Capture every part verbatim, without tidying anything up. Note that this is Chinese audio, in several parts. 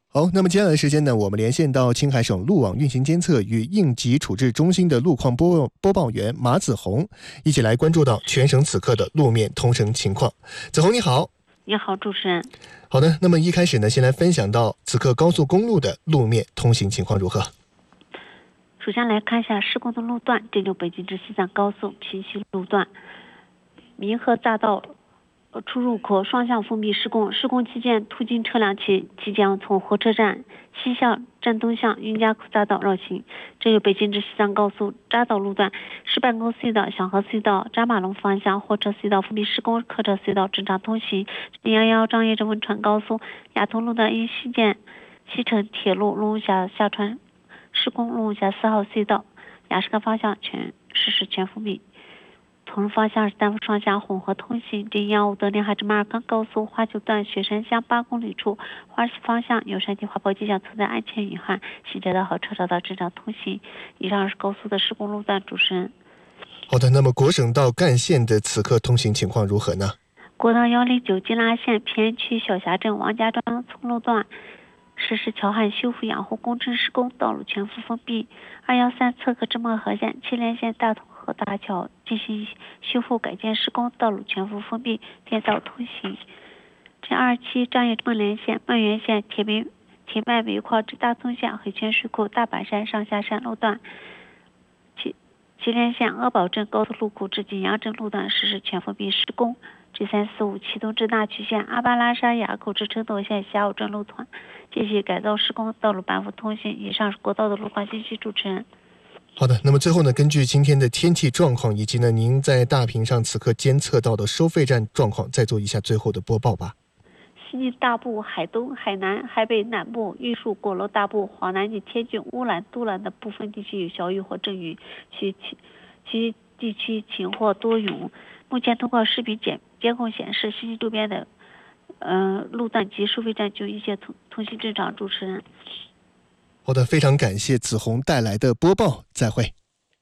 好，那么接下来的时间呢，我们连线到青海省路网运行监测与应急处置中心的路况播播报员马子红，一起来关注到全省此刻的路面通行情况。子红你好。 你好，主持人。 好的，那么一开始呢，先来分享到此刻高速公路的路面通行情况如何？ 首先来看一下施工的路段，这就北京至西藏高速平西路段，民河匝道出入口双向封闭施工，施工期间途经车辆其即将从火车站西向站东向云家口匝道绕行。这有北京至西藏高速匝道路段，石板沟隧道、响河隧道、扎马龙方向货车隧道封闭施工，客车隧道正常通行。幺幺张掖镇汶川高速雅通路段因西建西成铁路龙峡下穿施工，龙峡四号隧道雅石河方向全实施全封闭。同方向是单幅双向混合通行。这幺五德林海至马尔康高速花丘段雪山乡八公里处，花西方向有山体滑坡迹象，存在安全隐患，行车道和车道道正常通行。以上是高速的施工路段。主持人。 好的，那么国省道干线的此刻通行情况如何呢？ 国道幺零九金拉线偏区小峡镇王家庄村路段实施桥汉修复养护工程施工，道路全幅封闭。二幺三侧河至漠河线七连线大同河大桥进行修复改建施工，道路全幅封闭，电道通行。这二七张掖孟连线孟源线铁兵铁脉煤矿至大通线黑泉水库大板山上下山路段，七七连线阿保镇高速路库至景阳镇路段实施全封闭施工。G 三四五启东至大曲线阿巴拉山垭口至承德县霞武镇路段进行改造施工，道路半幅通行。以上是国道的路况信息。主持人。 好的，那么最后呢，根据今天的天气状况以及呢您在大屏上此刻监测到的收费站状况，再做一下最后的播报吧。 西宁大部、海东、海南、海北南部、玉树、果楼大部、黄南及天津、乌兰、都兰的部分地区有小雨或阵雨，其其余地区晴或多云。目前通过视频监监控显示，西宁周边的呃路段及收费站就一切通通行正常。主持人。 好的，非常感谢子红带来的播报，再会。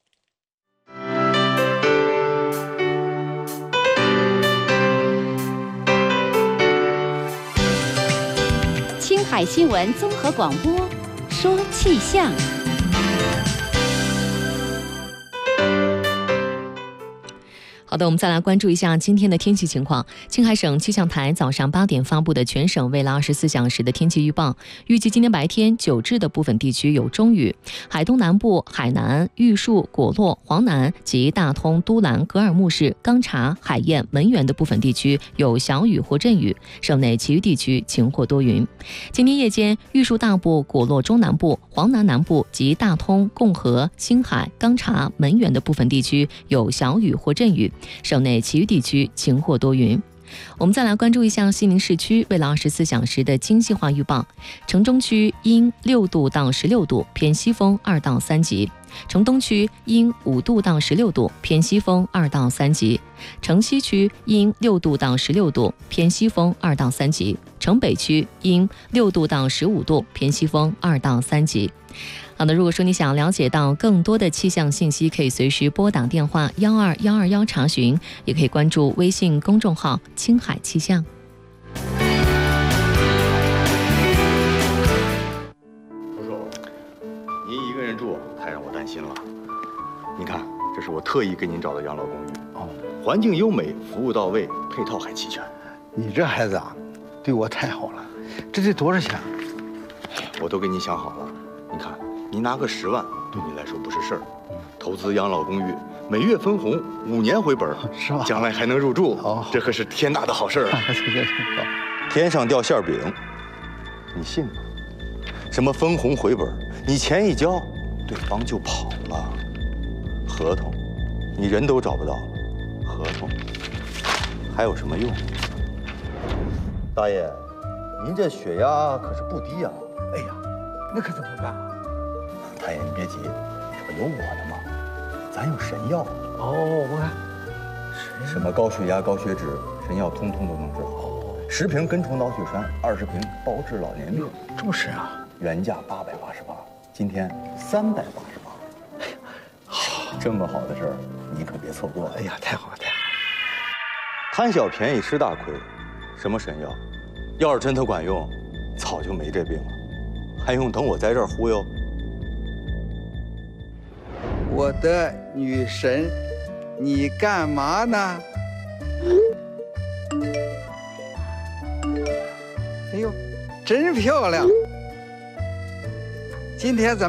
青海新闻综合广播，说气象。好的，我们再来关注一下今天的天气情况。青海省气象台早上八点发布的全省未来二十四小时的天气预报，预计今天白天九至的部分地区有中雨，海东南部、海南、玉树、果洛、黄南及大通、都兰、格尔木市、钢察、海晏、门源的部分地区有小雨或阵雨，省内其余地区晴或多云。今天夜间，玉树大部、果洛中南部、黄南南部及大通、共和、星海、钢察、门源的部分地区有小雨或阵雨，省内其余地区晴或多云。我们再来关注一下西宁市区未来二十四小时的精细化预报。城中区阴六度到十六度，偏西风二到三级；城东区阴五度到十六度，偏西风二到三级；城西区阴六度到十六度，偏西风二到三级；城北区阴六度到十五度，偏西风二到三级。好的，如果说你想了解到更多的气象信息，可以随时拨打电话幺二幺二幺查询，也可以关注微信公众号青海气象。 叔叔，您一个人住太让我担心了。您看，这是我特意给您找的养老公寓，哦，环境优美，服务到位，配套还齐全。 你这孩子啊，对我太好了。这得多少钱？ 我都给你想好了。你看，你拿个十万，对你来说不是事儿。投资养老公寓，每月分红，五年回本， 是吧？ 将来还能入住，哦，这可是天大的好事儿啊！天上掉馅饼，你信吗？什么分红回本，你钱一交，对方就跑了。合同，你人都找不到了，合同还有什么用？大爷，您这血压可是不低呀！ 哎呀，那可怎么办啊？ 大爷，你别急，这不有我的吗？咱有神药。 哦，我看什么高血压、高血脂，神药通通都能治好。十瓶根虫脑血栓，二十瓶包治老年病。 这么神啊！ 原价八百八十八，今天三百八十八。哎呀，好，这么好的事儿，你可别错过。 哎呀，太好了，太好了！ 贪小便宜吃大亏，什么神药？要是真它管用，早就没这病了。 还用等我在这儿忽悠？ 我的女神，你干嘛呢？哎呦，真漂亮！今天咱们。